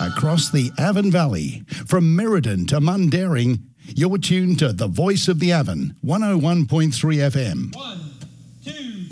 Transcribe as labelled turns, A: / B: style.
A: Across the Avon Valley, from Merredin to Mundaring, you're tuned to the Voice of the Avon, 101.3 FM.